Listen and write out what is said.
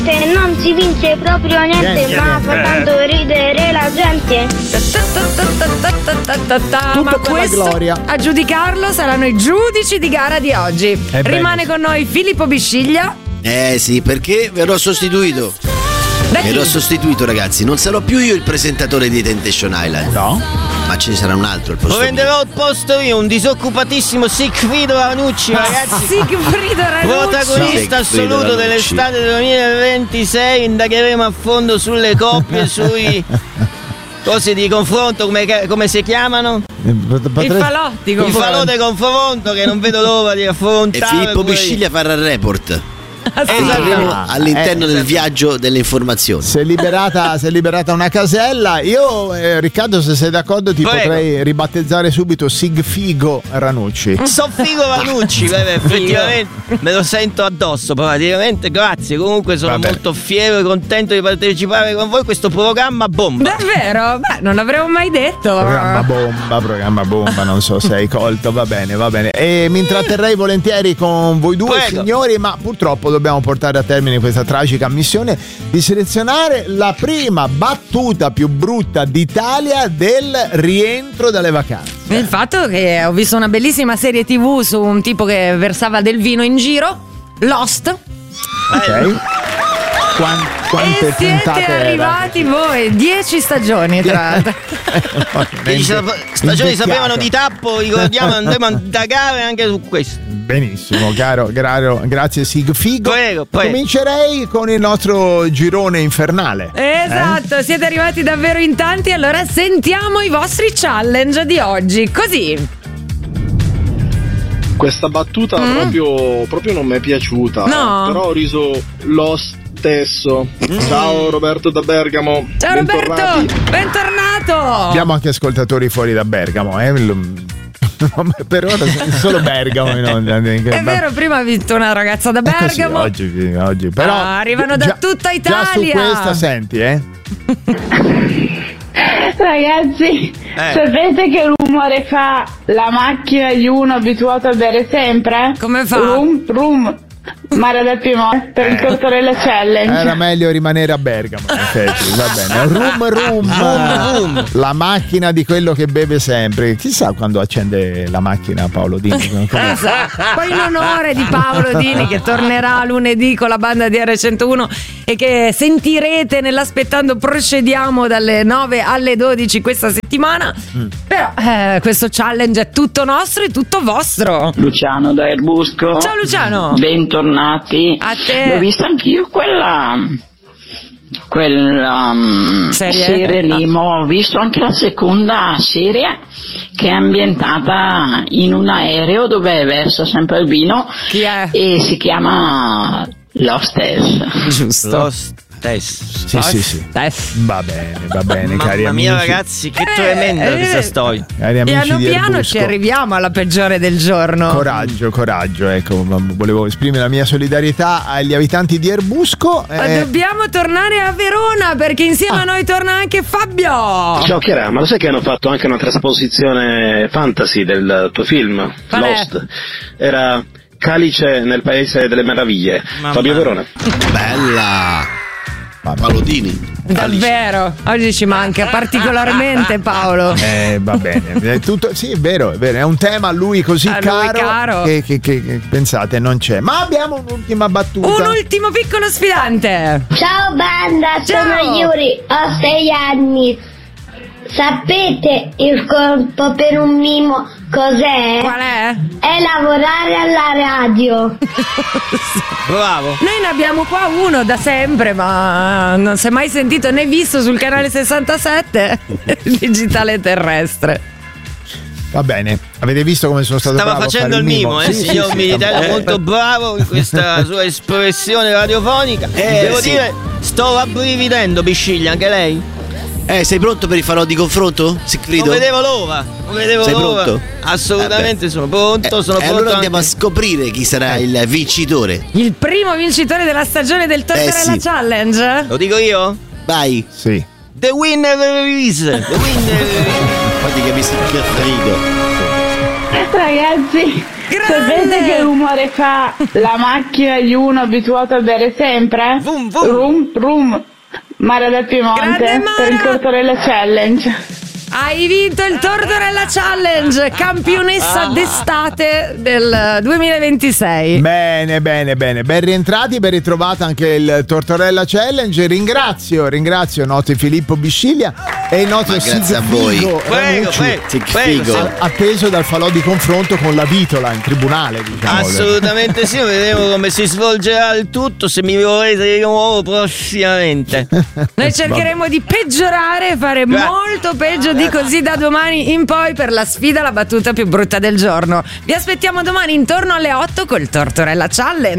Non si vince proprio niente, ma fa tanto ridere la gente. Ma questo, gloria. a giudicarlo saranno i giudici di gara di oggi. Rimane con noi Filippo Bisciglia. Sì, perché verrò sostituito. Verrò sostituito, ragazzi. Non sarò più io il presentatore di Temptation Island. No. Ma ce ne sarà un altro al posto. Prenderò il posto io, un disoccupatissimo Sigfrido Ranucci, ragazzi. Sigfrido Ranucci, protagonista assoluto dell'estate del 2026. Indagheremo a fondo sulle coppie, sui cose di confronto, come si chiamano? I falotti Il falò di confronto che non vedo l'ora di affrontare. E Filippo Bisciglia farà il report. All'interno del viaggio delle informazioni. Si è liberata una casella. Io, Riccardo, se sei d'accordo, ti potrei ribattezzare subito Sigfigo Ranucci. Soffigo Ranucci, effettivamente me lo sento addosso praticamente. Grazie, comunque sono molto fiero e contento di partecipare con voi a questo programma bomba. Davvero? Beh, non l'avremmo mai detto. Programma bomba, non so se hai colto. Va bene. E mi intratterrei volentieri con voi due, signori, ma purtroppo dobbiamo portare a termine questa tragica missione di selezionare la prima battuta più brutta d'Italia del rientro dalle vacanze. Il fatto che ho visto una bellissima serie TV su un tipo che versava del vino in giro, Lost. Ok. Quante e siete arrivati voi 10 stagioni tra l'altro. 10 stagioni sapevano di tappo, ricordiamo, andremo a indagare anche su questo. Benissimo, caro, grazie Sigfigo. Prego. Comincerei con il nostro girone infernale. Esatto, siete arrivati davvero in tanti, allora sentiamo i vostri challenge di oggi. Così. Questa battuta proprio non mi è piaciuta. No. Però ho riso lo stesso. Ciao Roberto da Bergamo. Ciao Roberto, bentornato. Abbiamo anche ascoltatori fuori da Bergamo, per ora solo Bergamo in onda. È vero, prima ha vinto una ragazza da Bergamo. Oggi però arrivano da tutta Italia. Già su questa senti, Ragazzi, sapete che rumore fa la macchina di uno abituato a bere sempre? Come fa? Rum. Mare del Piemonte per il Tortorella Challenge. Era meglio rimanere a Bergamo, in effetti, va bene. Rum. La macchina di quello che beve sempre. Chissà quando accende la macchina Paolo Dini. Poi in onore di Paolo Dini, che tornerà lunedì con la banda di R101 e che sentirete nell'Aspettando Procediamo dalle 9 alle 12 questa settimana. Però questo challenge è tutto nostro e tutto vostro. Luciano da Erbusco. Ciao Luciano. Bentornati. A te. L'ho vista anch'io quella serie lì, ma ho visto anche la seconda serie che è ambientata in un aereo dove versa sempre il vino. Chi è? E si chiama Lost. Giusto. Sì. Va bene, cari Mamma mia, amici. ragazzi, che tremenda questa storia. Cari amici piano di piano Erbusco, ci arriviamo alla peggiore del giorno. Coraggio, ecco, volevo esprimere la mia solidarietà agli abitanti di Erbusco. Ma dobbiamo tornare a Verona perché insieme a noi torna anche Fabio. Ciao Chiara, ma lo sai che hanno fatto anche una trasposizione fantasy del tuo film Lost? Era Calice nel Paese delle Meraviglie. Fabio Verona. Bella. Palodini. Davvero, oggi ci manca particolarmente Paolo. Va bene, è tutto, sì, è vero, è un tema a lui così caro. Che pensate non c'è. Ma abbiamo un'ultima battuta. Un ultimo piccolo sfidante. Ciao banda, sono Yuri, ho 6 anni. Sapete il corpo per un mimo cos'è? Qual è? È lavorare alla radio. Bravo. Noi ne abbiamo qua uno da sempre, ma non si è mai sentito né visto sul canale 67 digitale terrestre. Va bene, avete visto come sono stato Stava bravo facendo il mimo, signor Militello, molto bravo in questa sua espressione radiofonica. Devo dire, sto rabbrividendo, Bisciglia, anche lei? Sei pronto per il falò di confronto, Sigfrido? Non vedevo l'ora. Sei pronto? Assolutamente sono pronto. Allora andiamo a scoprire chi sarà il vincitore. Il primo vincitore della stagione del Tortorella Challenge? Lo dico io? Vai. Sì. The winner is. Poi ti capisci il Sigfrido. Ragazzi, sapete che rumore fa la macchina di uno abituato a bere sempre? Vum, vum. Rum, rum. Mara del Piemonte per il Tortorella Challenge. Hai vinto il Tortorella Challenge, campionessa d'estate del 2026. Bene, ben rientrati, ben ritrovata anche il Tortorella Challenge. Ringrazio Noti Filippo Bisciglia e il nostro grazie a voi. Prego. Atteso dal falò di confronto con la Vitola in tribunale, diciamo. Assolutamente sì, vedremo come si svolgerà il tutto, se mi vorrete di nuovo prossimamente. Noi cercheremo di peggiorare e fare molto peggio di così da domani in poi per la sfida, la battuta più brutta del giorno. Vi aspettiamo domani intorno alle 8 col Tortorella Challenge.